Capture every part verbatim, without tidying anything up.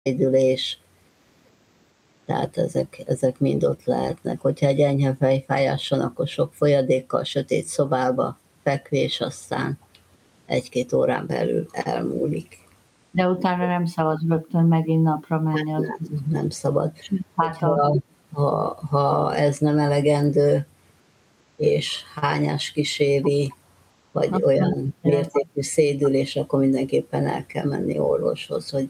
szédülés. Tehát ezek, ezek mind ott lehetnek. Hogyha egy enyhe fejfájás van, akkor sok folyadékkal, sötét szobába fekvés, aztán egy-két órán belül elmúlik. De utána nem szabad rögtön megint napra menni. Az... Nem, nem szabad. Hát ha, ha, ha ez nem elegendő, és hányás kíséri, vagy akkor olyan mértékű szédülés, akkor mindenképpen el kell menni orvoshoz, hogy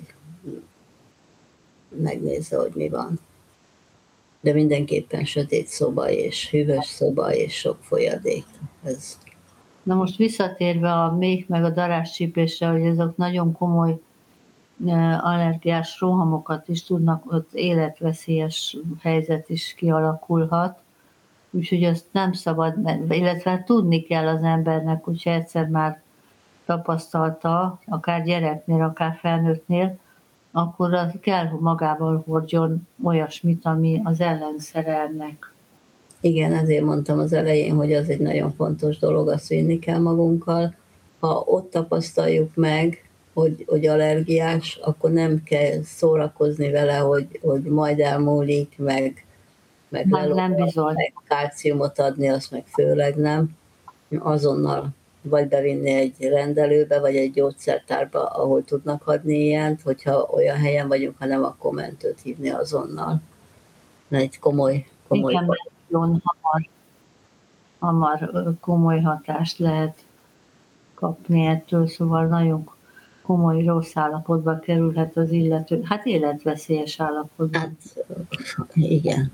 megnézze, hogy mi van. De mindenképpen sötét szoba, és hűvös szoba, és sok folyadék. Ez... Na most visszatérve a méh meg a darázscsípésre, hogy ezek nagyon komoly allergiás rohamokat is tudnak, ott életveszélyes helyzet is kialakulhat. Úgyhogy azt nem szabad, illetve tudni kell az embernek, hogyha egyszer már tapasztalta, akár gyereknél, akár felnőttnél, akkor az kell, hogy magával hordjon olyasmit, ami az ellenszere ennek. Igen, ezért mondtam az elején, hogy az egy nagyon fontos dolog, azt vinni kell magunkkal. Ha ott tapasztaljuk meg, hogy, hogy allergiás, akkor nem kell szórakozni vele, hogy, hogy majd elmúlik, meg, meg, nem bizony. meg kálciumot adni, azt meg főleg nem. Azonnal vagy bevinni egy rendelőbe, vagy egy gyógyszertárba, ahol tudnak adni ilyent, hogyha olyan helyen vagyunk, ha nem, akkor mentőt hívni azonnal. Egy komoly, komoly... Igen, nagyon hamar, hamar komoly hatást lehet kapni ettől, szóval nagyon komoly rossz állapotba kerülhet az illető, hát életveszélyes állapotban. Hát, igen.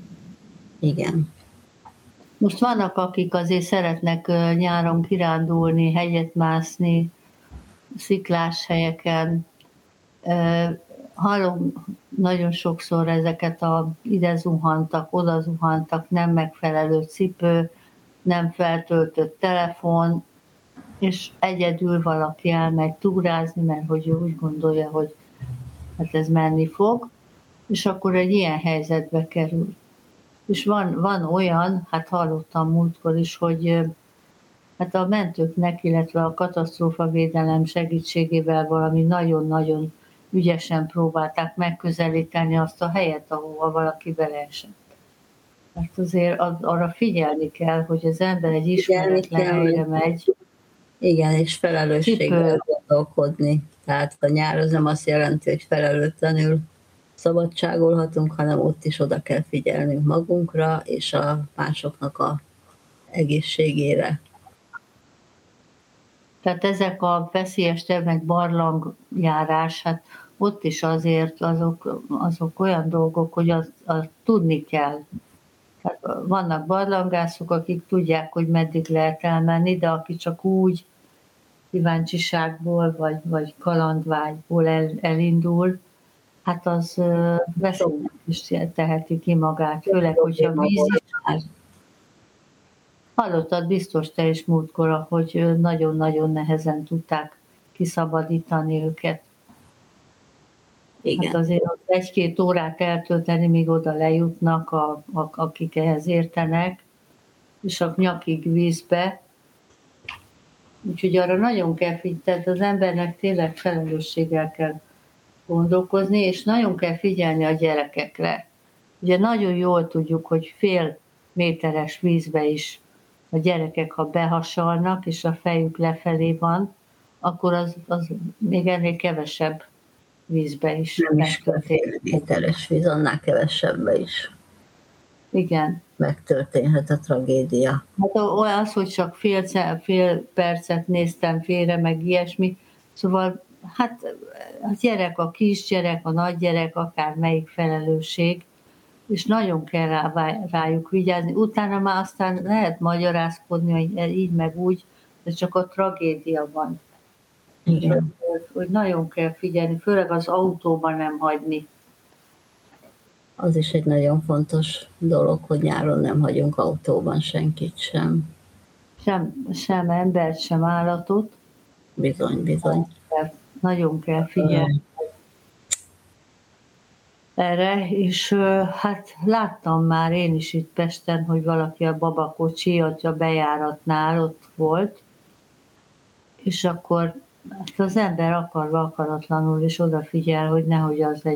Igen. Most vannak, akik azért szeretnek nyáron kirándulni, hegyet mászni, sziklás helyeken. Hallom nagyon sokszor ezeket a ide zuhantak, oda zuhantak, nem megfelelő cipő, nem feltöltött telefon, és egyedül valaki elmegy túrázni, mert hogy ő úgy gondolja, hogy hát ez menni fog, és akkor egy ilyen helyzetbe kerül. És van, van olyan, hát hallottam múltkor is, hogy hát a mentőknek, illetve a katasztrófavédelem segítségével valami nagyon-nagyon ügyesen próbálták megközelíteni azt a helyet, ahova valaki beleesett. Mert azért arra figyelni kell, hogy az ember egy ismeretlen helyre megy. Igen, és felelősséggel gondolkodni. Tehát a nyár az nem azt jelenti, hogy felelőtlenül szabadságolhatunk, hanem ott is oda kell figyelnünk magunkra, és a másoknak a egészségére. Tehát ezek a veszélyes termek, barlangjárás, hát ott is azért azok, azok olyan dolgok, hogy azt, azt tudni kell. Tehát vannak barlangászok, akik tudják, hogy meddig lehet elmenni, de aki csak úgy kíváncsiságból vagy, vagy kalandvágyból el, elindul, hát az veszélynek is teheti ki magát, főleg, hogyha víz is. Hallottad biztos te is múltkor, hogy nagyon-nagyon nehezen tudták kiszabadítani őket. Igen. Hát azért egy-két órát eltölteni, míg oda lejutnak, a, a, akik ehhez értenek, és a nyakig vízbe. Úgyhogy arra nagyon kell figyelni, az embernek tényleg felelősséggel kell gondolkozni, és nagyon kell figyelni a gyerekekre. Ugye nagyon jól tudjuk, hogy fél méteres vízbe is a gyerekek, ha behasalnak, és a fejük lefelé van, akkor az, az még ennél kevesebb vízbe is megtörténhet. Méteres víz, annál kevesebbe is. Igen. Megtörténhet a tragédia. Hát olyan az, hogy csak fél, fél percet néztem félre, meg ilyesmi. Szóval hát a gyerek, a kisgyerek, a nagygyerek, akár melyik felelősség, és nagyon kell rá, rájuk vigyázni. Utána már aztán lehet magyarázkodni, hogy így meg úgy, de csak a tragédia van. Igen. Hogy nagyon kell figyelni, főleg az autóban nem hagyni. Az is egy nagyon fontos dolog, hogy nyáron nem hagyunk autóban senkit sem. Sem, sem embert, sem állatot. Bizony, bizony. Nagyon kell figyelni erre, és hát láttam már én is itt Pesten, hogy valaki a babakocsi, ott a bejáratnál ott volt, és akkor Hát az ember akarva akaratlanul is odafigyel, hogy nehogy az legyen